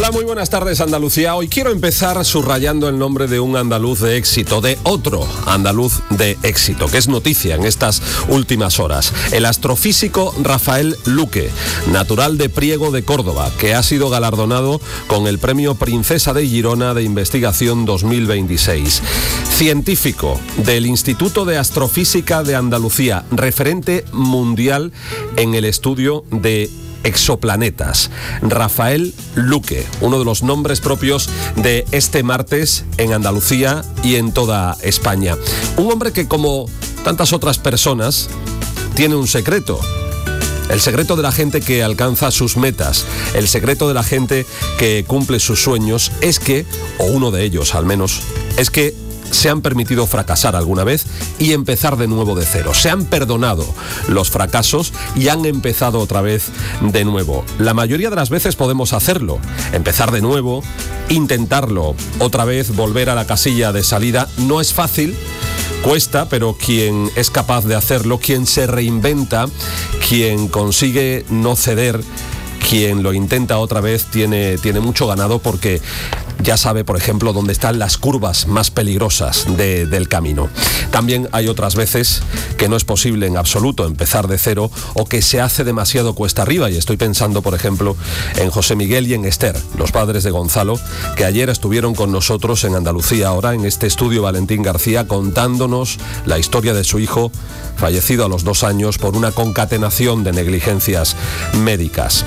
Hola, muy buenas tardes, Andalucía. Hoy quiero empezar subrayando el nombre de un andaluz de éxito, de otro andaluz de éxito, que es noticia en estas últimas horas. El astrofísico Rafael Luque, natural de Priego de Córdoba, que ha sido galardonado con el Premio Princesa de Girona de Investigación 2026. Científico del Instituto de Astrofísica de Andalucía, referente mundial en el estudio de exoplanetas. Rafael Luque, uno de los nombres propios de este martes en Andalucía y en toda España. Un hombre que, como tantas otras personas, tiene un secreto. El secreto de la gente que alcanza sus metas, el secreto de la gente que cumple sus sueños es que, o uno de ellos al menos, es que se han permitido fracasar alguna vez y empezar de nuevo de cero. Se han perdonado los fracasos y han empezado otra vez de nuevo. La mayoría de las veces podemos hacerlo, empezar de nuevo, intentarlo otra vez, volver a la casilla de salida. No es fácil, cuesta, pero quien es capaz de hacerlo, quien se reinventa, quien consigue no ceder, quien lo intenta otra vez, tiene mucho ganado, porque ya sabe, por ejemplo, dónde están las curvas más peligrosas del camino. También hay otras veces que no es posible en absoluto empezar de cero, o que se hace demasiado cuesta arriba, y estoy pensando, por ejemplo, en José Miguel y en Esther, los padres de Gonzalo, que ayer estuvieron con nosotros en Andalucía Ahora, en este estudio Valentín García, contándonos la historia de su hijo, fallecido a los 2 años por una concatenación de negligencias médicas.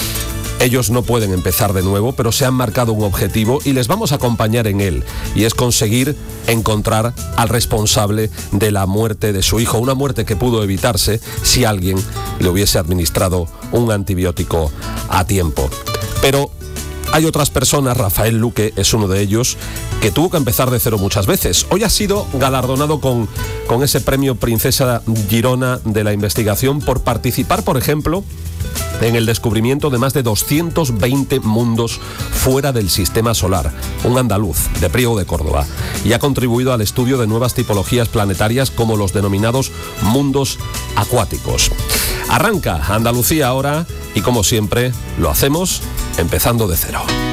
Ellos no pueden empezar de nuevo, pero se han marcado un objetivo y les vamos a acompañar en él, y es conseguir encontrar al responsable de la muerte de su hijo, una muerte que pudo evitarse si alguien le hubiese administrado un antibiótico a tiempo. Pero hay otras personas, Rafael Luque es uno de ellos, que tuvo que empezar de cero muchas veces. Hoy ha sido galardonado con ese Premio Princesa Girona de la Investigación por participar, por ejemplo, en el descubrimiento de más de 220 mundos fuera del sistema solar. Un andaluz de Priego de Córdoba, y ha contribuido al estudio de nuevas tipologías planetarias, como los denominados mundos acuáticos. Arranca Andalucía Ahora, y como siempre lo hacemos empezando de cero.